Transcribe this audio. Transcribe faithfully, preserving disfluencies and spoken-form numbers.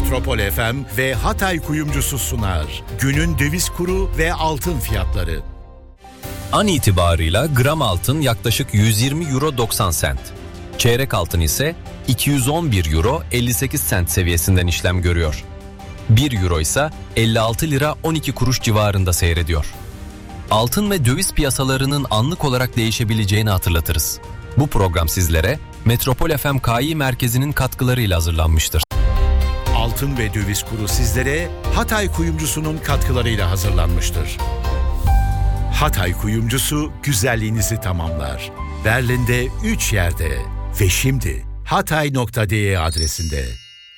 Metropol F M ve Hatay Kuyumcusu sunar. Günün döviz kuru ve altın fiyatları. An itibarıyla gram altın yaklaşık yüz yirmi euro doksan sent. Çeyrek altın ise iki yüz on bir euro elli sekiz sent seviyesinden işlem görüyor. bir euro ise elli altı lira on iki kuruş civarında seyrediyor. Altın ve döviz piyasalarının anlık olarak değişebileceğini hatırlatırız. Bu program sizlere Metropol F M K İ Merkezi'nin katkılarıyla hazırlanmıştır. Altın ve döviz kuru sizlere Hatay Kuyumcusu'nun katkılarıyla hazırlanmıştır. Hatay Kuyumcusu güzelliğinizi tamamlar. Berlin'de üç yerde ve şimdi hatay nokta de adresinde.